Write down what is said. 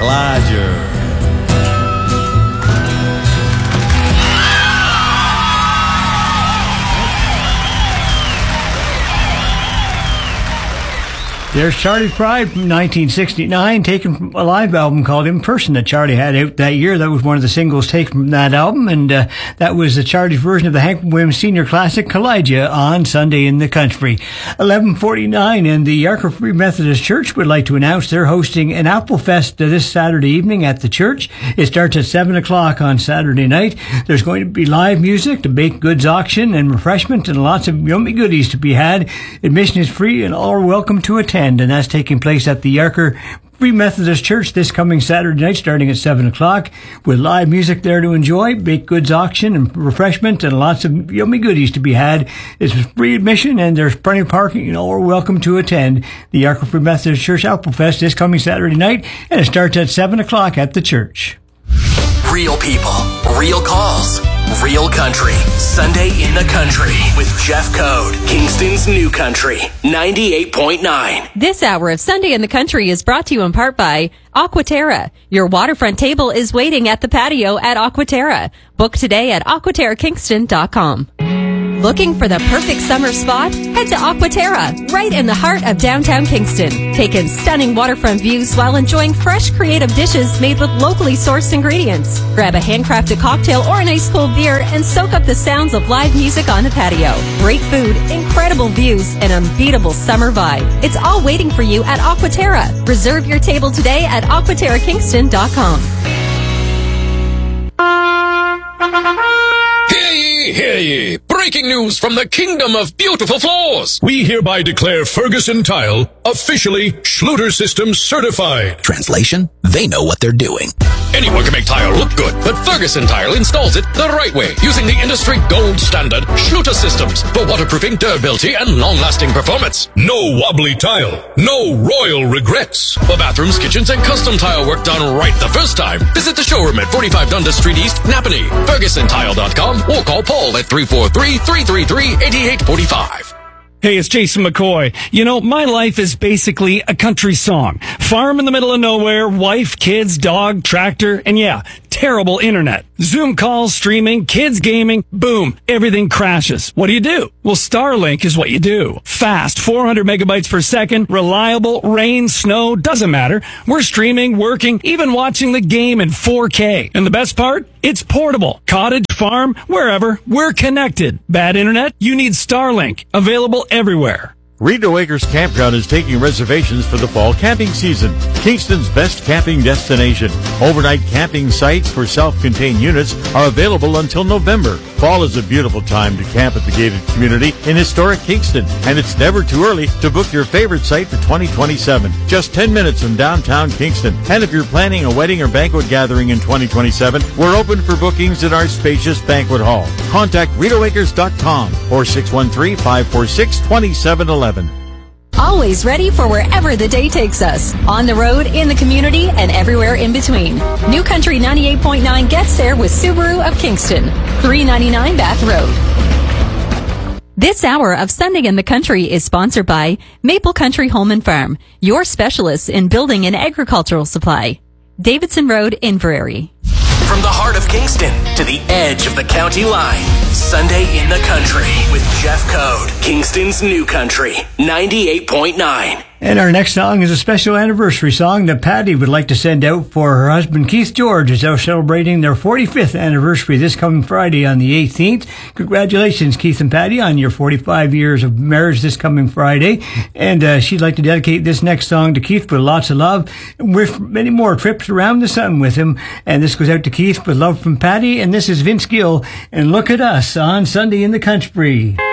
Kalijah. There's Charlie's Pride from 1969, taken from a live album called In Person that Charlie had out that year. That was one of the singles taken from that album, and that was Charlie's version of the Hank Williams Senior classic Kalijah on Sunday in the Country. 11:49, and the Yarker Free Methodist Church would like to announce they're hosting an Apple Fest this Saturday evening at the church. It starts at 7 o'clock on Saturday night. There's going to be live music, the baked goods auction, and refreshment, and lots of yummy goodies to be had. Admission is free, and all are welcome to attend. And that's taking place at the Yarker Free Methodist Church this coming Saturday night, starting at 7 o'clock, with live music there to enjoy, baked goods auction and refreshment, and lots of yummy goodies to be had. It's free admission, and there's plenty of parking, and all are welcome to attend the Yarker Free Methodist Church Apple Fest this coming Saturday night, and it starts at 7 o'clock at the church. Real people, real calls, real country. Sunday in the Country with Jeff Code, Kingston's New Country, 98.9. This hour of Sunday in the Country is brought to you in part by Aquaterra. Your waterfront table is waiting at the patio at Aquaterra. Book today at aquaterrakingston.com. Looking for the perfect summer spot? Head to Aquaterra, right in the heart of downtown Kingston. Take in stunning waterfront views while enjoying fresh, creative dishes made with locally sourced ingredients. Grab a handcrafted cocktail or an ice-cold beer and soak up the sounds of live music on the patio. Great food, incredible views, and unbeatable summer vibe. It's all waiting for you at Aquaterra. Reserve your table today at aquaterrakingston.com. Hear ye! Breaking news from the Kingdom of Beautiful Floors! We hereby declare Ferguson Tile officially Schluter Systems certified. Translation? They know what they're doing. Anyone can make tile look good, but Ferguson Tile installs it the right way, using the industry gold standard Schluter Systems for waterproofing, durability, and long-lasting performance. No wobbly tile. No royal regrets. For bathrooms, kitchens, and custom tile work done right the first time, visit the showroom at 45 Dundas Street East, Napanee, FergusonTile.com, or call Paul at 343-333-8845. Hey, it's Jason McCoy. You know, my life is basically a country song. Farm in the middle of nowhere, wife, kids, dog, tractor, and yeah, terrible internet. Zoom calls, streaming, kids gaming, boom, everything crashes. What do? Well, Starlink is what you do. Fast, 400 megabytes per second, reliable, rain, snow, doesn't matter. We're streaming, working, even watching the game in 4K. And the best part? It's portable. Cottage, farm, wherever, we're connected. Bad internet? You need Starlink. Available everywhere. Rideau Acres Campground is taking reservations for the fall camping season. Kingston's best camping destination. Overnight camping sites for self-contained units are available until November. Fall is a beautiful time to camp at the gated community in historic Kingston, and it's never too early to book your favorite site for 2027. Just 10 minutes from downtown Kingston. And if you're planning a wedding or banquet gathering in 2027, we're open for bookings in our spacious banquet hall. Contact RideauAcres.com or 613-546-2711. Always ready for wherever the day takes us. On the road, in the community, and everywhere in between. New Country 98.9 gets there with Subaru of Kingston. 399 Bath Road. This hour of Sunday in the Country is sponsored by Maple Country Home and Farm, your specialists in building and agricultural supply. Davidson Road, Inverary. From the heart of Kingston to the edge of the county line. Sunday in the Country with Jeff Code, Kingston's New Country, 98.9. And our next song is a special anniversary song that Patty would like to send out for her husband, Keith George, as they're celebrating their 45th anniversary this coming Friday on the 18th. Congratulations, Keith and Patty, on your 45 years of marriage this coming Friday. And she'd like to dedicate this next song to Keith with lots of love, with many more trips around the sun with him. And this goes out to Keith with love from Patty. And this is Vince Gill, and Look at Us on Sunday in the Country.